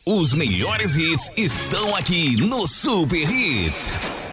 Os melhores hits estão aqui no Super Hits.